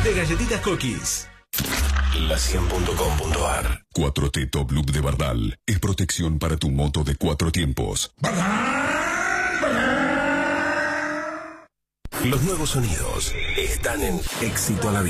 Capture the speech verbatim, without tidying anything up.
de galletitas Cookies. La cien punto com punto ar. cuatro T Top Loop de Bardal es protección para tu moto de cuatro tiempos. Los nuevos sonidos están en Éxito a la Vida.